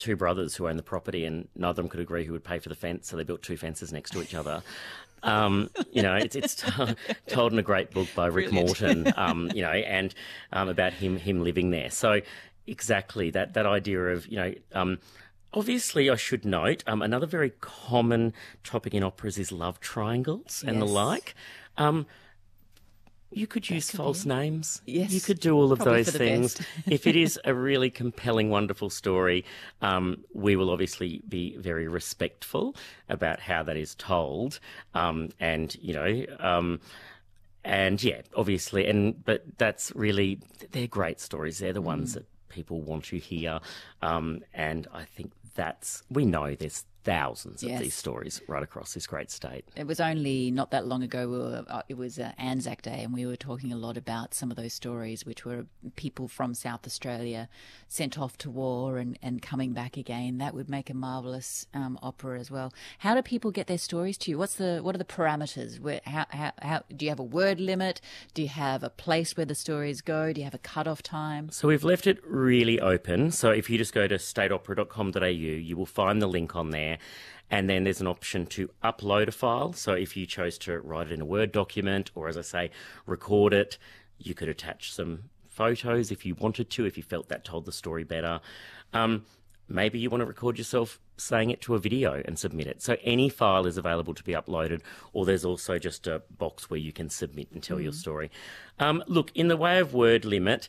two brothers who own the property, and neither of them could agree who would pay for the fence, so they built two fences next to each other. It's told in a great book by Rick Morton, and about him living there. So exactly that idea of, obviously I should note, another very common topic in operas is love triangles and the like. You could use false names. Yes. You could do all of Probably those things. If it is a really compelling, wonderful story, we will obviously be very respectful about how that is told. Obviously. But that's really, they're great stories. They're the ones that people want to hear. And I think we know there's thousands of these stories right across this great state. It was only not that long ago, it was Anzac Day, and we were talking a lot about some of those stories, which were people from South Australia sent off to war and coming back again. That would make a marvellous opera as well. How do people get their stories to you? What are the parameters? How do you have a word limit? Do you have a place where the stories go? Do you have a cut-off time? So we've left it really open. So if you just go to stateopera.com.au, you will find the link on there. And then there's an option to upload a file. So if you chose to write it in a Word document, or as I say, record it, you could attach some photos if you wanted to, if you felt that told the story better. Maybe you want to record yourself saying it to a video and submit it. So any file is available to be uploaded, or there's also just a box where you can submit and tell your story. Look, in the way of word limit,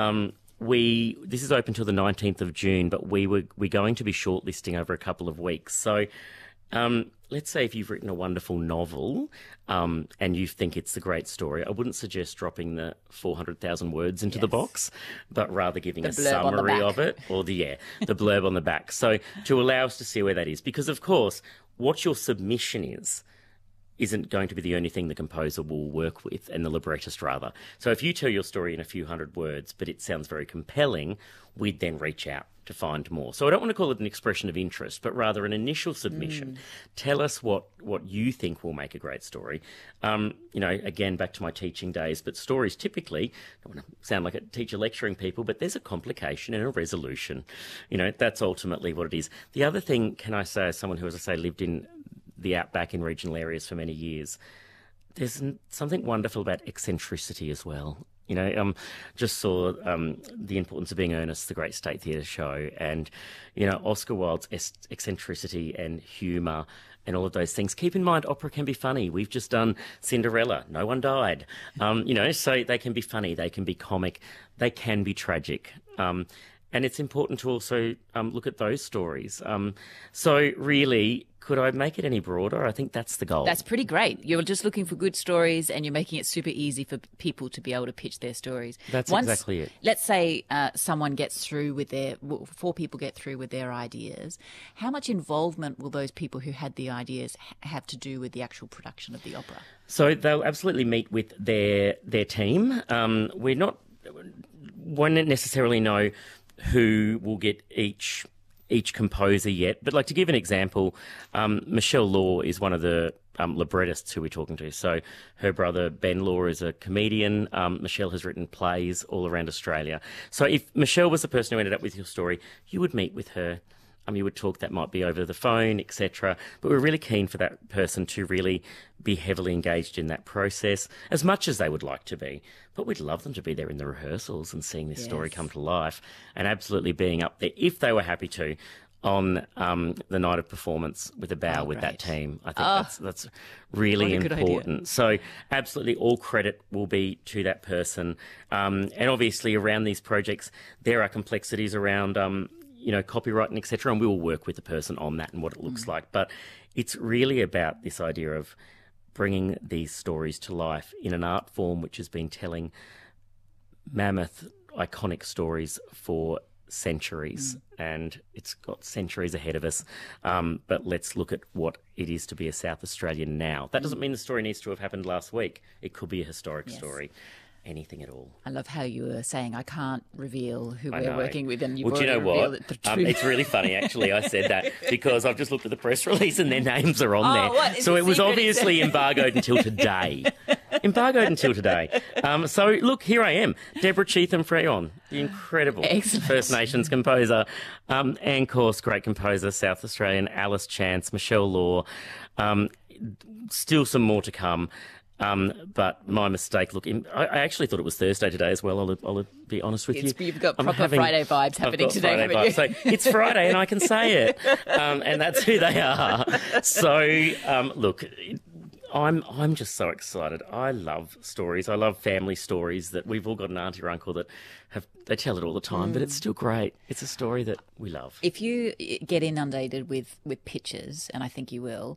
this is open till the 19th of June, but we're going to be shortlisting over a couple of weeks. So let's say if you've written a wonderful novel and you think it's a great story, I wouldn't suggest dropping the 400,000 words into the box, but rather giving a summary of it, or the blurb on the back. So to allow us to see where that is. Because, of course, what your submission isn't going to be the only thing the composer will work with, and the librettist rather. So if you tell your story in a few hundred words, but it sounds very compelling, we'd then reach out to find more. So I don't want to call it an expression of interest, but rather an initial submission. Tell us what you think will make a great story. Again, back to my teaching days, but stories typically, I don't want to sound like a teacher lecturing people, but there's a complication and a resolution. That's ultimately what it is. The other thing, can I say, as someone who, as I say, lived in the outback in regional areas for many years, there's something wonderful about eccentricity as well. Just saw the importance of Being Earnest, the great State Theatre show, and, Oscar Wilde's eccentricity and humour and all of those things. Keep in mind, opera can be funny. We've just done Cinderella. No one died. So they can be funny, they can be comic, they can be tragic. And it's important to also look at those stories. So really, could I make it any broader? I think that's the goal. That's pretty great. You're just looking for good stories, and you're making it super easy for people to be able to pitch their stories. That's exactly it. Let's say someone gets through with four people get through with their ideas. How much involvement will those people who had the ideas have to do with the actual production of the opera? So they'll absolutely meet with their team. We won't necessarily know who will get each composer yet. But to give an example, Michelle Law is one of the librettists who we're talking to. So her brother Ben Law is a comedian. Michelle has written plays all around Australia. So if Michelle was the person who ended up with your story, you would meet with her. You would talk, that might be over the phone, etc. But we're really keen for that person to really be heavily engaged in that process, as much as they would like to be. But we'd love them to be there in the rehearsals and seeing this story come to life, and absolutely being up there, if they were happy to, on the night of performance with a bow with that team. I think that's really important. So absolutely all credit will be to that person. And obviously around these projects, there are complexities around copyright and etc. And we will work with the person on that and what it looks like. But it's really about this idea of bringing these stories to life in an art form which has been telling mammoth, iconic stories for centuries, and it's got centuries ahead of us. But let's look at what it is to be a South Australian now. That doesn't mean the story needs to have happened last week. It could be a historic story. Anything at all. I love how you were saying, I can't reveal who we're working with, and you've do you know what? It's really funny, actually, I said that, because I've just looked at the press release and their names are on there. What? So it was obviously embargoed until today. embargoed until today. So, look, here I am, Deborah Cheetham-Freon, the incredible Excellent. First Nations composer, and, of course, great composer, South Australian, Alice Chance, Michelle Law. Still some more to come. But my mistake. Look, I actually thought it was Thursday today as well. I'll be honest with you. You've got proper Friday vibes happening today, Friday haven't you? vibes. So it's Friday and I can say it. And that's who they are. So, look, I'm just so excited. I love stories. I love family stories that we've all got an auntie or uncle that they tell it all the time, but it's still great. It's a story that we love. If you get inundated with pictures, and I think you will,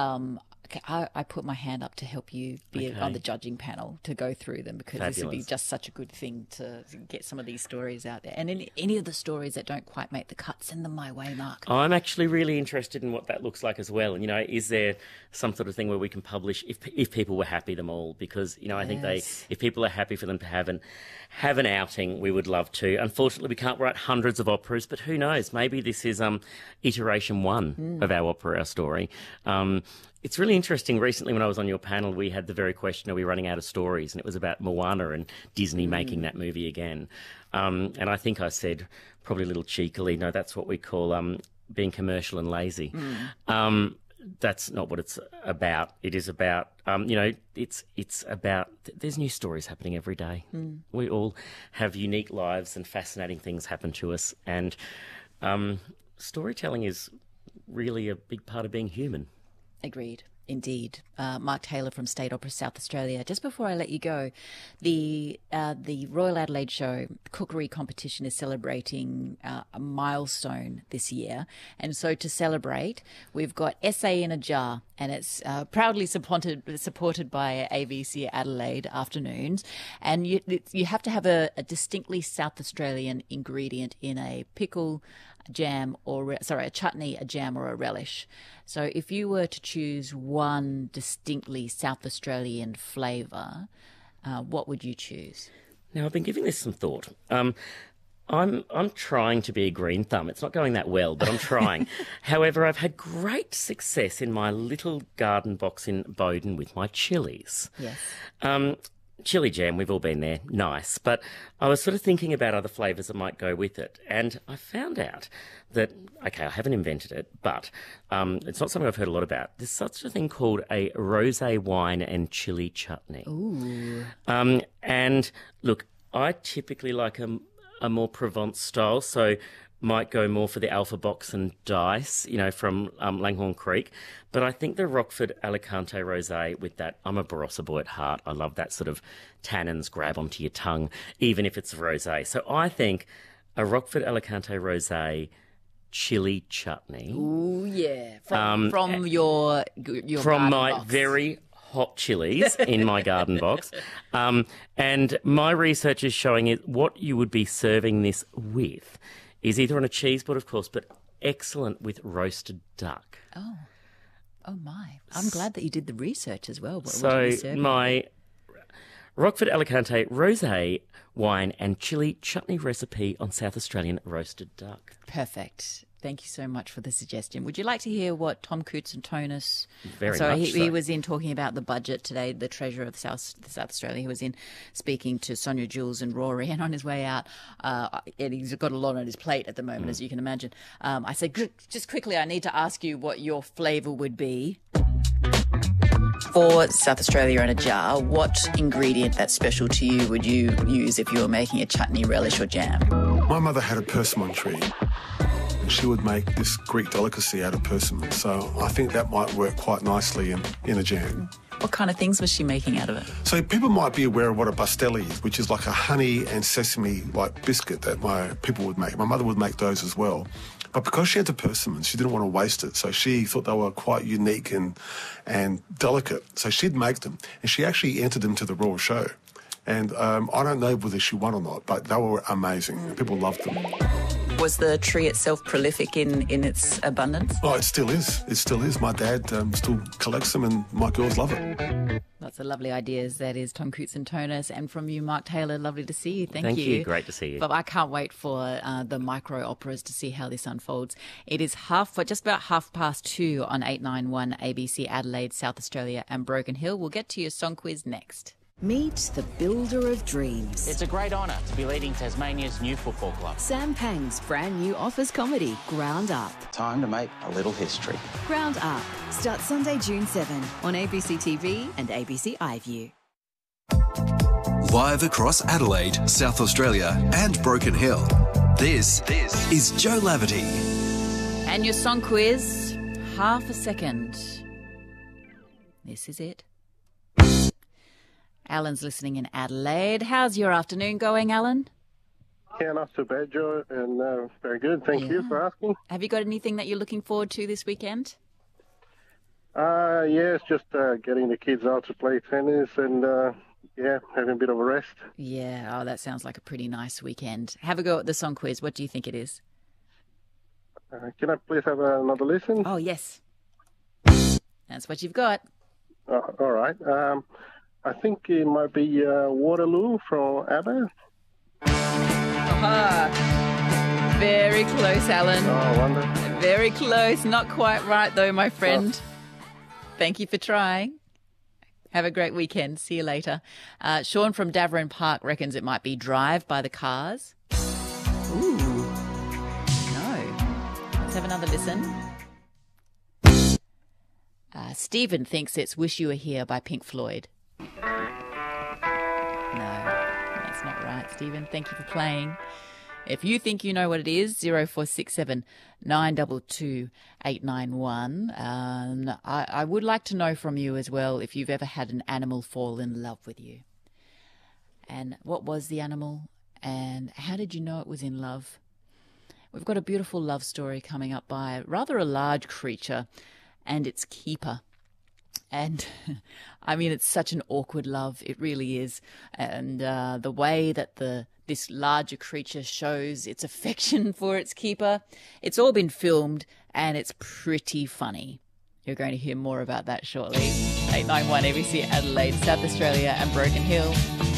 I put my hand up to help you be on the judging panel to go through them, because this would be just such a good thing to get some of these stories out there. And any of the stories that don't quite make the cut, send them my way, Mark. I'm actually really interested in what that looks like as well. And, is there some sort of thing where we can publish if people were happy, them all? Because, I think if people are happy for them to have an outing, we would love to. Unfortunately, we can't write hundreds of operas, but who knows? Maybe this is iteration one of our opera, our story. It's really interesting. Recently, when I was on your panel, we had the very question, are we running out of stories? And it was about Moana and Disney making that movie again. And I think I said, probably a little cheekily, no, that's what we call being commercial and lazy. That's not what it's about. It is about, it's about, there's new stories happening every day. We all have unique lives and fascinating things happen to us. And storytelling is really a big part of being human. Agreed. Indeed. Mark Taylor from State Opera South Australia. Just before I let you go, the Royal Adelaide Show cookery competition is celebrating a milestone this year. And so to celebrate, we've got Essay in a Jar, and it's proudly supported by ABC Adelaide Afternoons. And you have to have a distinctly South Australian ingredient in a pickle, a chutney, a jam, or a relish. So if you were to choose one distinctly South Australian flavour, what would you choose? Now, I've been giving this some thought. I'm trying to be a green thumb. It's not going that well, but I'm trying. However, I've had great success in my little garden box in Bowden with my chilies. Yes. Chili jam, we've all been there, nice. But I was sort of thinking about other flavours that might go with it. And I found out that, okay, I haven't invented it, but it's not something I've heard a lot about. There's such a thing called a rosé wine and chili chutney. Ooh. And look, I typically like a more Provence style, so might go more for the Alpha Box and Dice, from Langhorne Creek. But I think the Rockford Alicante Rosé with that, I'm a Barossa boy at heart. I love that sort of tannins grab onto your tongue, even if it's a rosé. So I think a Rockford Alicante Rosé chili chutney. Ooh, yeah. From your from my box. very hot chilies in my garden box. And my research is showing it what you would be serving this with is either on a cheese board, of course, but excellent with roasted duck. Oh my. I'm glad that you did the research as well. So my Rockford Alicante rosé wine and chili chutney recipe on South Australian roasted duck. Perfect. Thank you so much for the suggestion. Would you like to hear what Tom Koutsantonis... Very much so. He was in talking about the budget today, the Treasurer of South Australia. He was in speaking to Sonia Jules and Rory, and on his way out, and he's got a lot on his plate at the moment, as you can imagine. I said, just quickly, I need to ask you what your flavour would be. For South Australia in a jar, what ingredient that's special to you would you use if you were making a chutney, relish or jam? My mother had a persimmon tree. She would make this Greek delicacy out of persimmon, so I think that might work quite nicely in a jam. What kind of things was she making out of it? So people might be aware of what a bastelli is, which is like a honey and sesame biscuit that my people would make. My mother would make those as well. But because she had the persimmon, she didn't want to waste it, so she thought they were quite unique and delicate. So she'd make them, and she actually entered them to the Royal Show. And I don't know whether she won or not, but they were amazing. People loved them. Was the tree itself prolific in its abundance? Oh, it still is. It still is. My dad still collects them, and my girls love it. Lots of lovely ideas. That is Tom Coots and Tonus. And from you, Mark Taylor, lovely to see you. Thank you. Thank you. Great to see you. But I can't wait for the micro operas to see how this unfolds. It is just about 2:30 on 891 ABC Adelaide, South Australia and Broken Hill. We'll get to your song quiz next. Meet the builder of dreams. It's a great honour to be leading Tasmania's new football club. Sam Pang's brand new office comedy, Ground Up. Time to make a little history. Ground Up starts Sunday, June 7 on ABC TV and ABC iView. Live across Adelaide, South Australia and Broken Hill. This is Joe Laverty. And your song quiz, half a second. This is it. Alan's listening in Adelaide. How's your afternoon going, Alan? Yeah, not so bad, Joe, and very good. Thank you for asking. Have you got anything that you're looking forward to this weekend? It's just getting the kids out to play tennis and, having a bit of a rest. Yeah, that sounds like a pretty nice weekend. Have a go at the song quiz. What do you think it is? Can I please have another listen? Oh, yes. That's what you've got. All right. I think it might be Waterloo from ABBA. Very close, Alan. Oh, I wonder. Very close. Not quite right, though, my friend. Thank you for trying. Have a great weekend. See you later. Sean from Davoren Park reckons it might be Drive by the Cars. Ooh. No. Let's have another listen. Stephen thinks it's Wish You Were Here by Pink Floyd. No, that's not right, Stephen. Thank you for playing. If you think you know what it is, 0467 922 891. I would like to know from you as well if you've ever had an animal fall in love with you. And what was the animal? And how did you know it was in love? We've got a beautiful love story coming up by rather a large creature and its keeper. And, I mean, it's such an awkward love. It really is. And the way that this larger creature shows its affection for its keeper, it's all been filmed and it's pretty funny. You're going to hear more about that shortly. 891 ABC Adelaide, South Australia and Broken Hill.